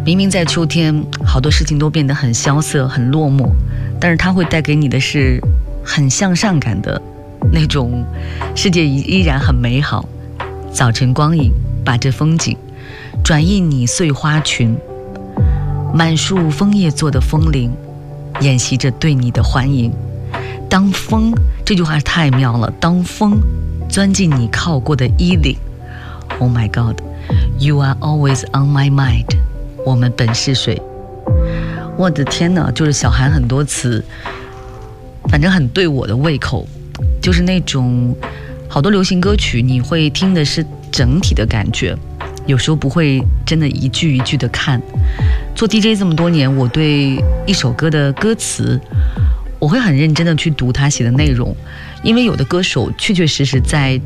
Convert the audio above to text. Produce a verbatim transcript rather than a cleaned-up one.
明明在秋天，好多事情都变得很萧瑟、很落寞，但是它会带给你的是很向上感的那种，世界依然很美好。早晨光影把这风景转移你碎花裙，满树枫叶做的风铃，演习着对你的欢迎。当风，这句话太妙了，当风钻进你靠过的衣领。 Oh my God, you are always on my mind。 我们本是水。我的天哪，就是小韩很多词反正很对我的胃口，就是那种好多流行歌曲你会听的是整体的感觉，有时候不会真的一句一句的看。做 D J 这么多年，我对一首歌的歌词我会很认真的去读他写的内容，因为有的歌手确确实实在